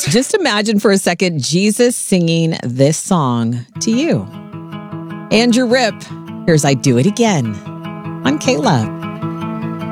Just imagine for a second Jesus singing this song to you. Andrew Ripp, here's I Do It Again on K-Love.